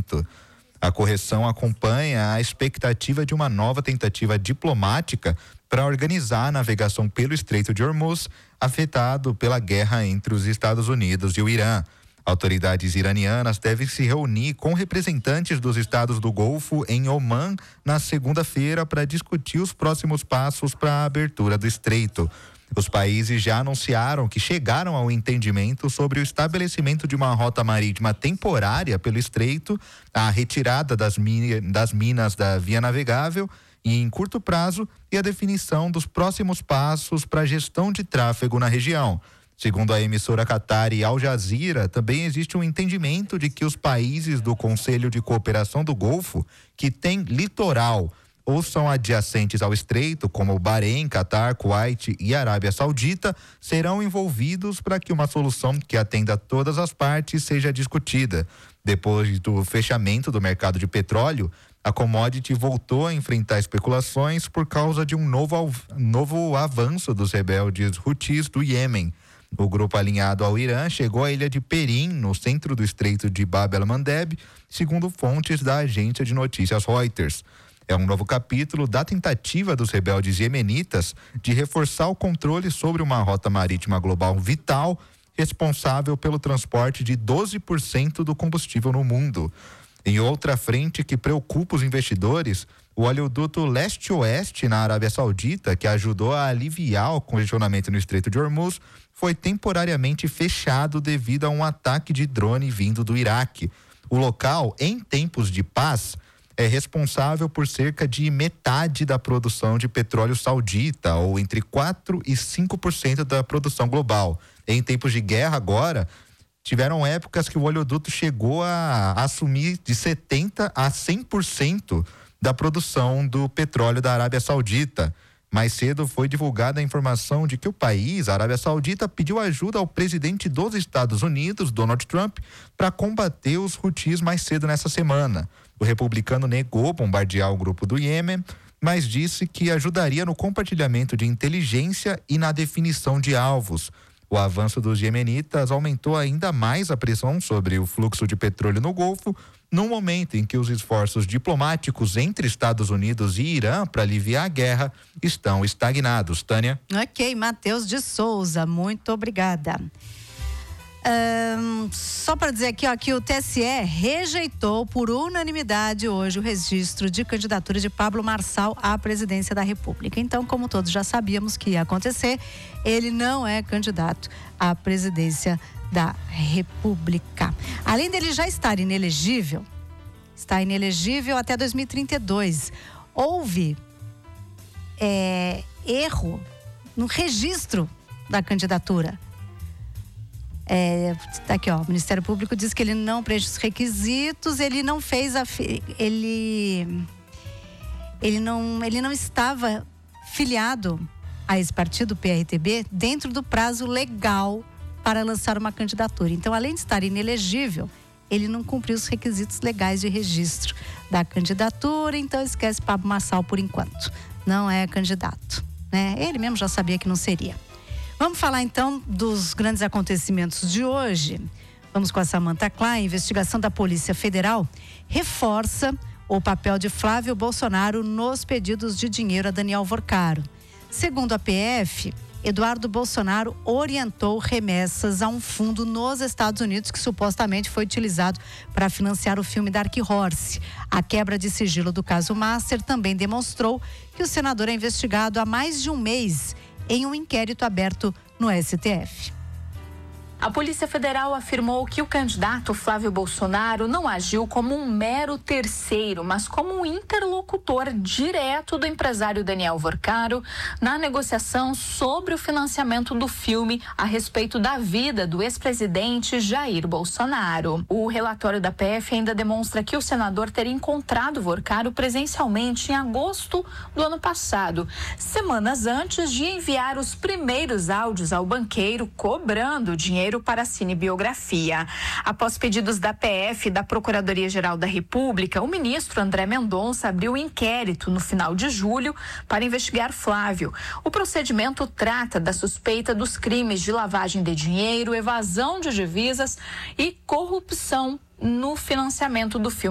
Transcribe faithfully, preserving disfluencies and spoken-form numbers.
momento. A correção acompanha a expectativa de uma nova tentativa diplomática para organizar a navegação pelo Estreito de Hormuz, afetado pela guerra entre os Estados Unidos e o Irã. Autoridades iranianas devem se reunir com representantes dos estados do Golfo em Omã na segunda-feira para discutir os próximos passos para a abertura do estreito. Os países já anunciaram que chegaram ao entendimento sobre o estabelecimento de uma rota marítima temporária pelo estreito, a retirada das, min- das minas da via navegável e em curto prazo e a definição dos próximos passos para a gestão de tráfego na região. Segundo a emissora Qatari Al Jazeera, também existe um entendimento de que os países do Conselho de Cooperação do Golfo, que têm litoral ou são adjacentes ao estreito, como o Bahrein, Catar, Kuwait e Arábia Saudita, serão envolvidos para que uma solução que atenda todas as partes seja discutida. Depois do fechamento do mercado de petróleo, a commodity voltou a enfrentar especulações por causa de um novo, novo avanço dos rebeldes Houthis do Iêmen. O grupo alinhado ao Irã chegou à ilha de Perim, no centro do estreito de Bab el-Mandeb, segundo fontes da agência de notícias Reuters. É um novo capítulo da tentativa dos rebeldes iemenitas de reforçar o controle sobre uma rota marítima global vital, responsável pelo transporte de doze por cento do combustível no mundo. Em outra frente que preocupa os investidores, o oleoduto leste-oeste na Arábia Saudita, que ajudou a aliviar o congestionamento no Estreito de Hormuz, foi temporariamente fechado devido a um ataque de drone vindo do Iraque. O local, em tempos de paz, é responsável por cerca de metade da produção de petróleo saudita, ou entre quatro e cinco por cento da produção global. Em tempos de guerra agora, tiveram épocas que o oleoduto chegou a assumir de setenta a cem por cento da produção do petróleo da Arábia Saudita. Mais cedo foi divulgada a informação de que o país, a Arábia Saudita, pediu ajuda ao presidente dos Estados Unidos, Donald Trump, para combater os Houthis mais cedo nessa semana. O republicano negou bombardear o grupo do Iêmen, mas disse que ajudaria no compartilhamento de inteligência e na definição de alvos. O avanço dos iemenitas aumentou ainda mais a pressão sobre o fluxo de petróleo no Golfo, num momento em que os esforços diplomáticos entre Estados Unidos e Irã para aliviar a guerra estão estagnados. Tânia? Ok, Matheus de Souza, muito obrigada. Um, só para dizer aqui, ó, que o T S E rejeitou por unanimidade hoje o registro de candidatura de Pablo Marçal à presidência da República. Então, como todos já sabíamos que ia acontecer, ele não é candidato à presidência da República. Além dele já estar inelegível, está inelegível até dois mil e trinta e dois. Houve é, erro no registro da candidatura. É, tá aqui, ó, o Ministério Público diz que ele não preenche os requisitos, ele não fez a ele ele não ele não estava filiado a esse partido P R T B dentro do prazo legal para lançar uma candidatura. Então, além de estar inelegível, ele não cumpriu os requisitos legais de registro da candidatura, então esquece Pablo Marçal por enquanto. Não é candidato, né? Ele mesmo já sabia que não seria. Vamos falar então dos grandes acontecimentos de hoje. Vamos com a Samantha Klein. A investigação da Polícia Federal reforça o papel de Flávio Bolsonaro nos pedidos de dinheiro a Daniel Vorcaro. Segundo a P F, Eduardo Bolsonaro orientou remessas a um fundo nos Estados Unidos que supostamente foi utilizado para financiar o filme Dark Horse. A quebra de sigilo do caso Master também demonstrou que o senador é investigado há mais de um mês em um inquérito aberto no S T F. A Polícia Federal afirmou que o candidato Flávio Bolsonaro não agiu como um mero terceiro, mas como um interlocutor direto do empresário Daniel Vorcaro na negociação sobre o financiamento do filme a respeito da vida do ex-presidente Jair Bolsonaro. O relatório da P F ainda demonstra que o senador teria encontrado Vorcaro presencialmente em agosto do ano passado, semanas antes de enviar os primeiros áudios ao banqueiro cobrando dinheiro para a cinebiografia. Após pedidos da P F e da Procuradoria-Geral da República, o ministro André Mendonça abriu um inquérito no final de julho para investigar Flávio. O procedimento trata da suspeita dos crimes de lavagem de dinheiro, evasão de divisas e corrupção no financiamento do filme